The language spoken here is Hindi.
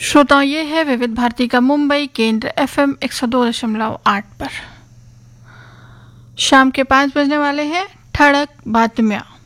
श्रोताओं, ये है विविध भारती का मुंबई केंद्र FM 102.8 पर। शाम के 5 बजने वाले हैं। ठड़क बातम्या।